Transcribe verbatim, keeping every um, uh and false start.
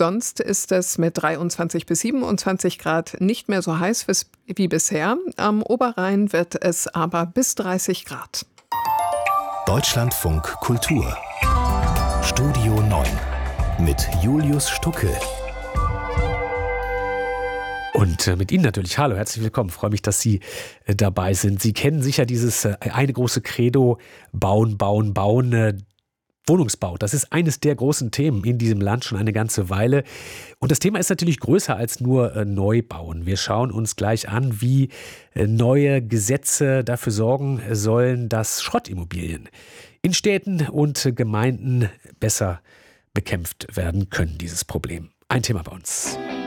Sonst ist es mit dreiundzwanzig bis siebenundzwanzig Grad nicht mehr so heiß wie bisher. Am Oberrhein wird es aber bis dreißig Grad. Deutschlandfunk Kultur Studio neun mit Julius Stucke. Und äh, mit Ihnen natürlich. Hallo, herzlich willkommen. Ich freue mich, dass Sie äh, dabei sind. Sie kennen sicher dieses äh, eine große Credo, bauen, bauen, bauen. Äh, Wohnungsbau, das ist eines der großen Themen in diesem Land schon eine ganze Weile. Und das Thema ist natürlich größer als nur äh, Neubauen. Wir schauen uns gleich an, wie äh, neue Gesetze dafür sorgen sollen, dass Schrottimmobilien in Städten und Gemeinden besser bekämpft werden können, dieses Problem. Ein Thema bei uns.